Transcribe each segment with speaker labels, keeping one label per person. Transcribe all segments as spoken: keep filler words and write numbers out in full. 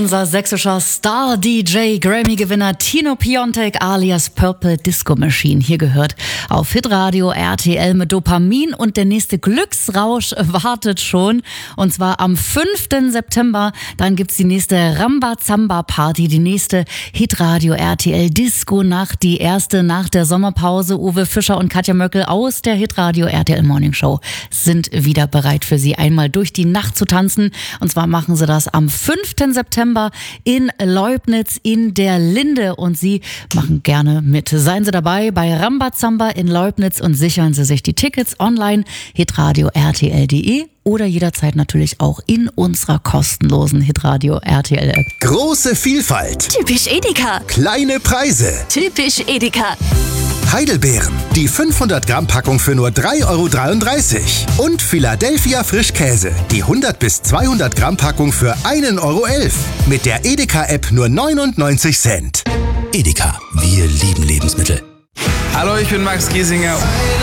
Speaker 1: Unser sächsischer Star-D J, Grammy-Gewinner Tino Piontek alias Purple Disco Machine. Hier gehört auf Hitradio R T L mit Dopamin und der nächste Glücksrausch wartet schon. Und zwar am fünften September. Dann gibt's die nächste Rambazamba-Party, die nächste Hitradio R T L Disco-Nacht, die erste nach der Sommerpause. Uwe Fischer und Katja Möckel aus der Hitradio R T L Morning Show sind wieder bereit für Sie, einmal durch die Nacht zu tanzen. Und zwar machen sie das am fünften September in Leubnitz in der Linde und Sie machen gerne mit. Seien Sie dabei bei Rambazamba in Leubnitz und sichern Sie sich die Tickets online hitradio R T L punkt de oder jederzeit natürlich auch in unserer kostenlosen Hitradio R T L App.
Speaker 2: Große Vielfalt.
Speaker 3: Typisch Edeka.
Speaker 2: Kleine Preise.
Speaker 3: Typisch Edeka.
Speaker 2: Heidelbeeren, die fünfhundert Gramm Packung für nur drei Euro dreiunddreißig. Und Philadelphia Frischkäse, die hundert bis zweihundert Gramm Packung für ein Euro elf. Mit der Edeka-App nur neunundneunzig Cent.
Speaker 4: Edeka, wir lieben Lebensmittel.
Speaker 5: Hallo, ich bin Max Giesinger.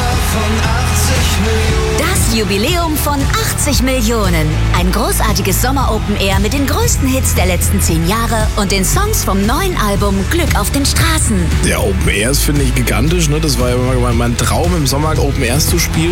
Speaker 3: Das Jubiläum von achtzig Millionen. Ein großartiges Sommer-Open-Air mit den größten Hits der letzten zehn Jahre und den Songs vom neuen Album Glück auf den Straßen.
Speaker 5: Der Open Airs finde ich gigantisch. Ne? Das war ja immer mein Traum, im Sommer Open Airs zu spielen.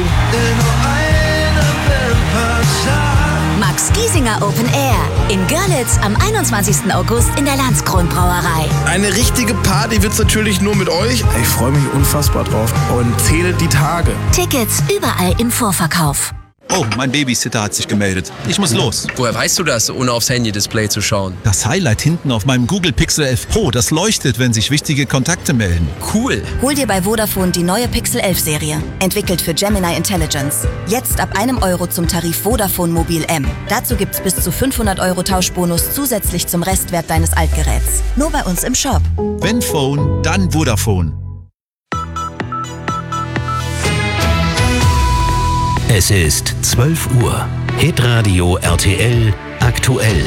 Speaker 3: Max Giesinger Open Air in Görlitz am einundzwanzigsten August in der Landskron-Brauerei.
Speaker 5: Eine richtige Party wird's natürlich nur mit euch. Ich freue mich unfassbar drauf und zähle die Tage.
Speaker 3: Tickets überall im Vorverkauf.
Speaker 6: Oh, mein Babysitter hat sich gemeldet. Ich muss los.
Speaker 7: Woher weißt du das, ohne aufs Handy-Display zu schauen?
Speaker 6: Das Highlight hinten auf meinem Google Pixel elf Pro, das leuchtet, wenn sich wichtige Kontakte melden.
Speaker 7: Cool.
Speaker 8: Hol dir bei Vodafone die neue Pixel elf Serie. Entwickelt für Gemini Intelligence. Jetzt ab einem Euro zum Tarif Vodafone Mobil M. Dazu gibt's bis zu fünfhundert Euro Tauschbonus zusätzlich zum Restwert deines Altgeräts. Nur bei uns im Shop.
Speaker 6: Wenn Phone, dann Vodafone.
Speaker 4: Es ist zwölf Uhr. Hitradio R T L aktuell.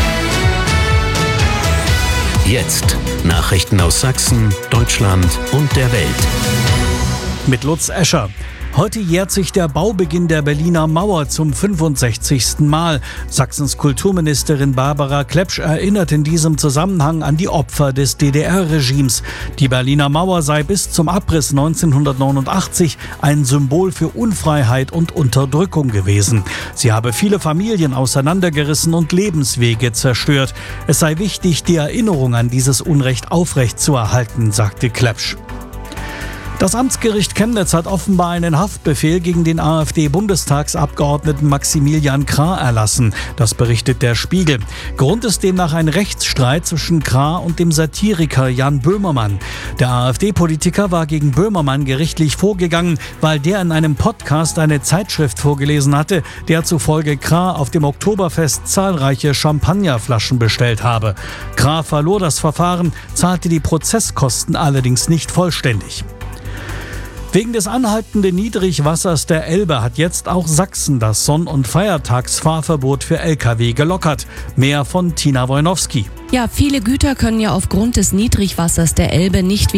Speaker 4: Jetzt Nachrichten aus Sachsen, Deutschland und der Welt.
Speaker 9: Mit Lutz Escher. Heute jährt sich der Baubeginn der Berliner Mauer zum fünfundsechzigsten Mal. Sachsens Kulturministerin Barbara Klepsch erinnert in diesem Zusammenhang an die Opfer des D D R-Regimes. Die Berliner Mauer sei bis zum Abriss neunzehnhundertneunundachtzig ein Symbol für Unfreiheit und Unterdrückung gewesen. Sie habe viele Familien auseinandergerissen und Lebenswege zerstört. Es sei wichtig, die Erinnerung an dieses Unrecht aufrechtzuerhalten, sagte Klepsch. Das Amtsgericht Chemnitz hat offenbar einen Haftbefehl gegen den AfD-Bundestagsabgeordneten Maximilian Krah erlassen. Das berichtet der Spiegel. Grund ist demnach ein Rechtsstreit zwischen Krah und dem Satiriker Jan Böhmermann. Der AfD-Politiker war gegen Böhmermann gerichtlich vorgegangen, weil der in einem Podcast eine Zeitschrift vorgelesen hatte, der zufolge Krah auf dem Oktoberfest zahlreiche Champagnerflaschen bestellt habe. Krah verlor das Verfahren, zahlte die Prozesskosten allerdings nicht vollständig. Wegen des anhaltenden Niedrigwassers der Elbe hat jetzt auch Sachsen das Sonn- und Feiertagsfahrverbot für L K W gelockert. Mehr von Tina Wojnowski.
Speaker 10: Ja, viele Güter können ja aufgrund des Niedrigwassers der Elbe nicht